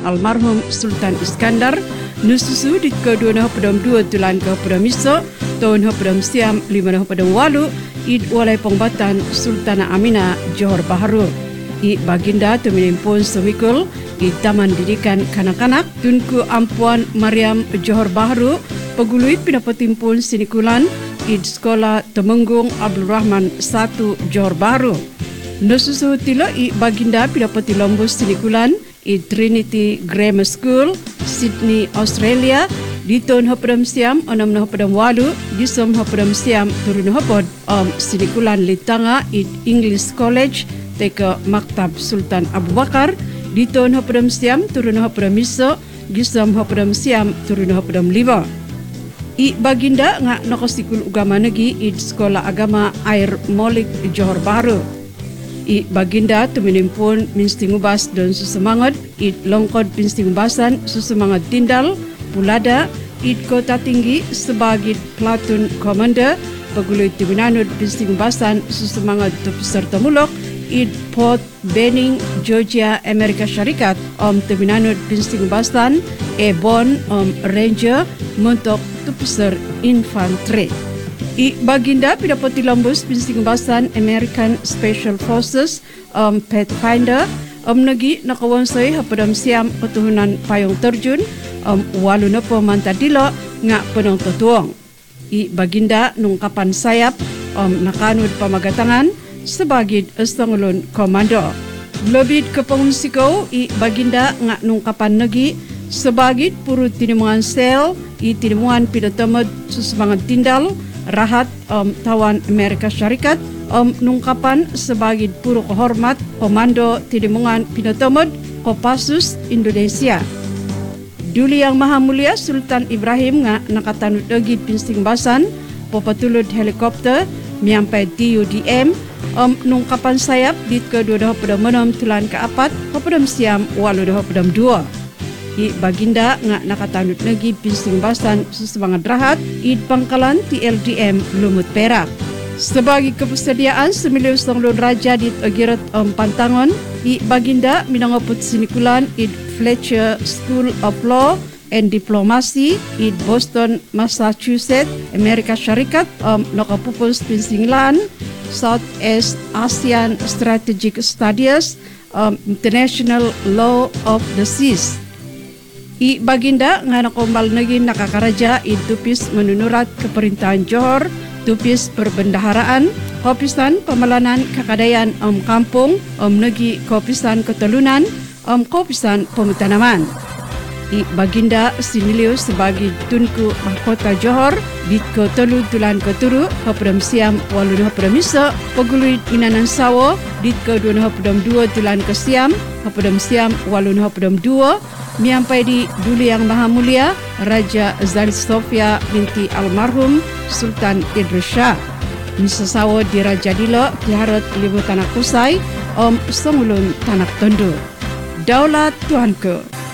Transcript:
almarhum Sultan Iskandar nususu di ke-2 tulan ke Miso tahun hapdam siam 5 walu id walai pengbatan Sultana Amina Johor Bahru. I baginda tuminimpun semikul di Taman Didikan Kanak-kanak Tunku Ampuan Mariam Johor Bahru pegului pinapatimpun sinikulan id Sekolah Temenggung Abdul Rahman 1 Johor Bahru. Nususu tila i baginda pinapati lombus sinikulan i Trinity Grammar School, Sydney, Australia di tahun hapdam siam 6 walu di som hapdam siam 7 sinikulan litanga i English College teka Maktab Sultan Abu Bakar di tahun hapdam siam 7 miso di som hapdam siam 7 lima. I baginda nga nakasikul ugama negi i Sekolah Agama Air Molik Johor Bahru. I baginda tuminimpun minstingubas dan susemangat i longkod minstingubasan susemangat tindal pulada i Kota Tinggi sebagai Platoon Commander pegului timinanud minstingubasan susemangat peserta mulok i Port Benning Georgia Amerika Syarikat timinanud minstingubasan Airborne Ranger untuk peser infantry. I baginda pidapati lambus pinsingbasan American Special Forces Pathfinder nagi nakawonsay hapadam siam patuhunan payong terjun walu na po mantadilo nga penong tutuong. I baginda nung kapan sayap nakanud pamagatangan sebagai estangulun komando. Lebih ke pengunsikaw i baginda nga nung kapan nagi sebagai purut tinimungan sel i tinimungan pidatamad susemangat tindal rahat tawan Amerika Syarikat nungkapan sebagai puro kehormat Komando Tinimungan Pinatomod Kopassus Indonesia. Duli Yang Maha Mulia Sultan Ibrahim nga nakatanut lagi pinsingbasan popatulod helikopter miampai TUDM nungkapan sayap di ke-26 tulan ke-4 hapadam siam 8 2. I baginda nga nakatanut lagi pinsingbasan susemangat rahat i pangkalan TLDM Lumut Perak. Sebagai kepersediaan semilion sanglun raja di agirat Pantangon, i baginda minangaput sinikulan i Fletcher School of Law and Diplomacy i Boston, Massachusetts, Amerika Syarikat nakapupos pinsinglan Southeast Asian Strategic Studies International Law of the Seas. I baginda nga nakombal naging nakakaraja i tupis menunurat keperintahan Johor, tupis perbendaharaan, kopisan pemalanan kakadayan kampung, nagi kopisan ketelunan, kopisan pemutanaman. I baginda similio sebagai Tunku Mahkota Johor di ke-3 tulan ke-7 hapadam siam 8 miso pegului minanan sawo di ke-22 tulan ke siam hapadam siam 8 2 miampai di Duli Yang Maha Mulia Raja Zali Sofia binti almarhum Sultan Idris Shah. Misa sawo di Raja Dilo Tiharat Libu Tanak Kusai Songulun Tanak Tondo. Daulat Tuanku.